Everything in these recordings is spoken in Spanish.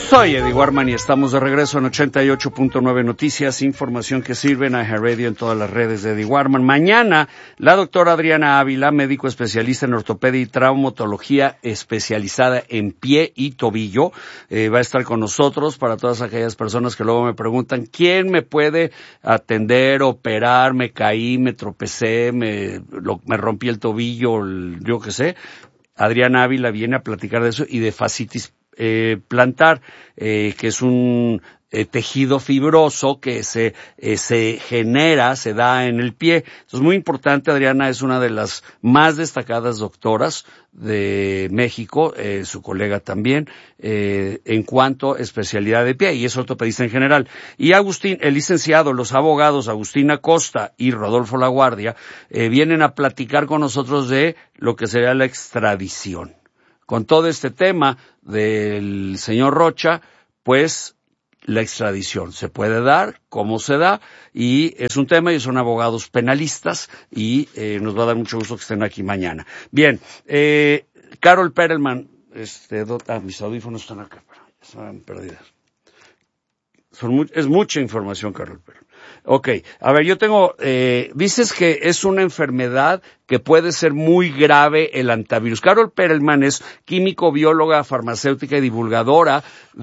Soy Eddie Warman y estamos de regreso en 88.9 Noticias, información que sirve en iHeartRadio en todas las redes de Eddie Warman. Mañana, la doctora Adriana Ávila, médico especialista en ortopedia y traumatología especializada en pie y tobillo, va a estar con nosotros para todas aquellas personas que luego me preguntan ¿quién me puede atender, operar? Me caí, me tropecé, me rompí el tobillo, yo qué sé. Adriana Ávila viene a platicar de eso y de fascitis plantar, que es un tejido fibroso que se genera, se da en el pie. Entonces, muy importante, Adriana es una de las más destacadas doctoras de México, su colega también, en cuanto a especialidad de pie, y es ortopedista en general. Y Agustín, el licenciado, los abogados Agustín Acosta y Rodolfo Laguardia, vienen a platicar con nosotros de lo que sería la extradición. Con todo este tema del señor Rocha, pues la extradición se puede dar, cómo se da, y es un tema y son abogados penalistas y nos va a dar mucho gusto que estén aquí mañana. Bien, Carol Perelman, mis audífonos están acá, están perdidas. Es mucha información, Carol Perelman. Ok, a ver, yo tengo, dices que es una enfermedad que puede ser muy grave el hantavirus. Carol Perelman es químico, bióloga, farmacéutica y divulgadora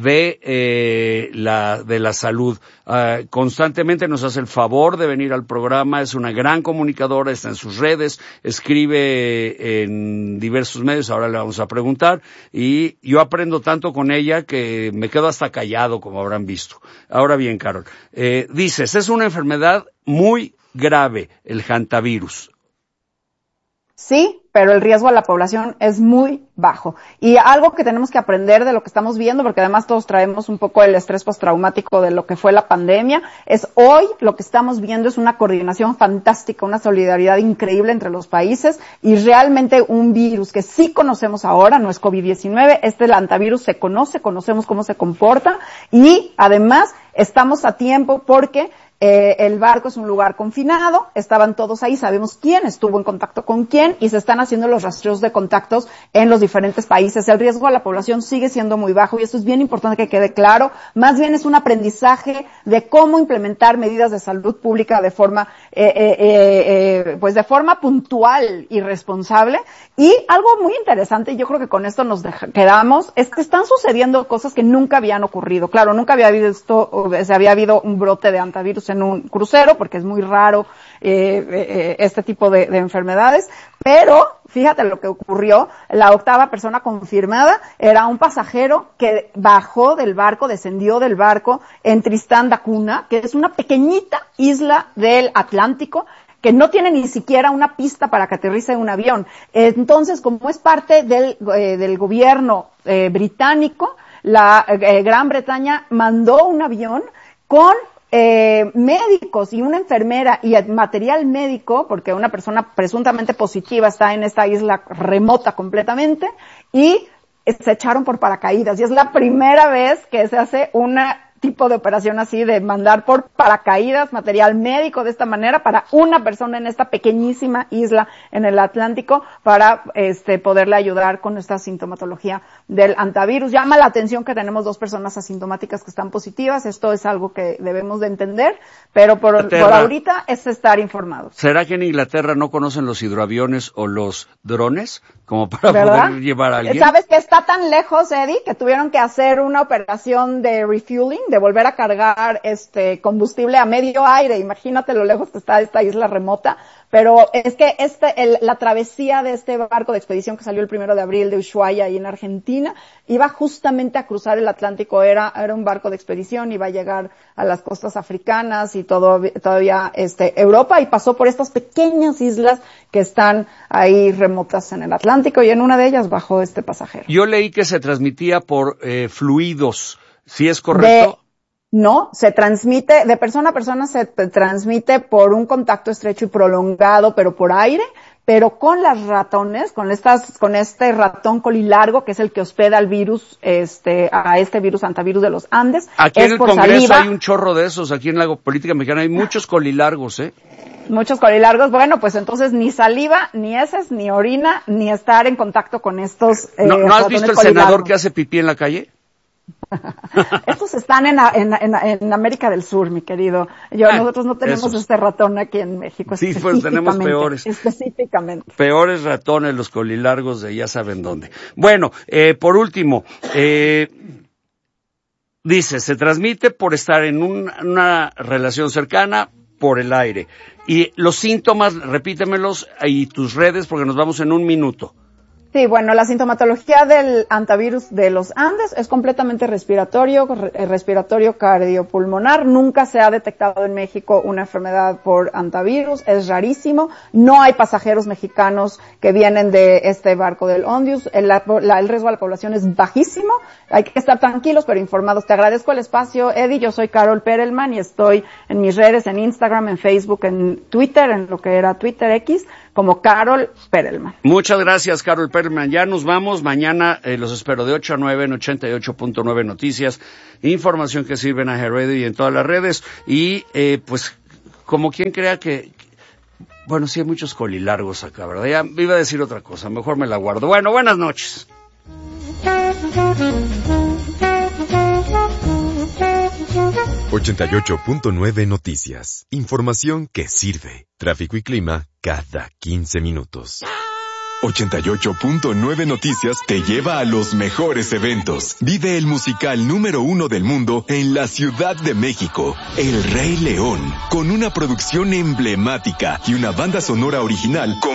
de la salud. Constantemente nos hace el favor de venir al programa, es una gran comunicadora, está en sus redes, escribe en diversos medios, ahora le vamos a preguntar, y yo aprendo tanto con ella que me quedo hasta callado, como habrán visto. Ahora bien, Carol, dices, es una enfermedad muy grave el hantavirus. Sí, pero el riesgo a la población es muy bajo. Y algo que tenemos que aprender de lo que estamos viendo, porque además todos traemos un poco el estrés postraumático de lo que fue la pandemia, es hoy lo que estamos viendo es una coordinación fantástica, una solidaridad increíble entre los países y realmente un virus que sí conocemos ahora, no es COVID-19, el hantavirus se conoce, conocemos cómo se comporta y además estamos a tiempo porque el barco es un lugar confinado, estaban todos ahí, sabemos quién estuvo en contacto con quién y se están haciendo los rastreos de contactos en los diferentes países. El riesgo a la población sigue siendo muy bajo y esto es bien importante que quede claro. Más bien es un aprendizaje de cómo implementar medidas de salud pública de forma, pues de forma puntual y responsable. Y algo muy interesante, yo creo que con esto nos quedamos, es que están sucediendo cosas que nunca habían ocurrido. Claro, nunca había habido un brote de hantavirus en un crucero, porque es muy raro este tipo de enfermedades, pero fíjate lo que ocurrió, la octava persona confirmada era un pasajero que bajó del barco, descendió del barco en Tristán da Cunha, que es una pequeñita isla del Atlántico, que no tiene ni siquiera una pista para que aterrice un avión. Entonces, como es parte del gobierno británico, la Gran Bretaña mandó un avión con médicos y una enfermera y material médico, porque una persona presuntamente positiva está en esta isla remota completamente, y se echaron por paracaídas. Y es la primera vez que se hace una tipo de operación así, de mandar por paracaídas material médico de esta manera para una persona en esta pequeñísima isla en el Atlántico para poderle ayudar con esta sintomatología del hantavirus. Llama la atención que tenemos 2 personas asintomáticas que están positivas. Esto es algo que debemos de entender, pero por ahorita es estar informados. ¿Será que en Inglaterra no conocen los hidroaviones o los drones como para poder llevar a alguien? ¿Sabes que está tan lejos, Eddie, que tuvieron que hacer una operación de refueling, de volver a cargar combustible a medio aire? Imagínate lo lejos que está esta isla remota. Pero es que la travesía de este barco de expedición que salió el 1 de abril de Ushuaia ahí en Argentina, iba justamente a cruzar el Atlántico, era un barco de expedición, iba a llegar a las costas africanas y todavía Europa, y pasó por estas pequeñas islas que están ahí remotas en el Atlántico, y en una de ellas bajó este pasajero. Yo leí que se transmitía por fluidos, ¿sí es correcto? No, se transmite, de persona a persona se transmite por un contacto estrecho y prolongado, pero por aire, pero con las ratones, con este ratón colilargo, que es el que hospeda al virus, a este virus hantavirus de los Andes. Aquí en el Congreso hay un chorro de esos, aquí en la política mexicana hay muchos colilargos, Muchos colilargos. Bueno, pues entonces ni saliva, ni heces, ni orina, ni estar en contacto con estos ¿No has visto el senador que hace pipí en la calle? Estos están en América del Sur, mi querido. Nosotros no tenemos este ratón aquí en México. Sí, pues tenemos peores. Específicamente. Peores ratones, los colilargos de ya saben dónde. Bueno, por último, dice, se transmite por estar en una relación cercana por el aire. Y los síntomas, repítemelos y tus redes porque nos vamos en un minuto. Sí, bueno, la sintomatología del hantavirus de los Andes es completamente respiratorio cardiopulmonar. Nunca se ha detectado en México una enfermedad por hantavirus, es rarísimo. No hay pasajeros mexicanos que vienen de este barco del Ondius. El riesgo a la población es bajísimo. Hay que estar tranquilos pero informados. Te agradezco el espacio, Eddie. Yo soy Carol Perelman y estoy en mis redes, en Instagram, en Facebook, en Twitter, en lo que era Twitter X, como Carol Perelman. Muchas gracias, Carol Perelman. Ya nos vamos. Mañana los espero de 8 a 9 en 88.9 Noticias. Información que sirve en iHeartRadio y en todas las redes. Y, pues, como quien crea que... Bueno, sí hay muchos colilargos acá, ¿verdad? Ya iba a decir otra cosa. Mejor me la guardo. Bueno, buenas noches. 88.9 Noticias. Información que sirve. Tráfico y clima cada 15 minutos. 88.9 Noticias te lleva a los mejores eventos. Vive el musical número 1 del mundo en la Ciudad de México, El Rey León, con una producción emblemática y una banda sonora original con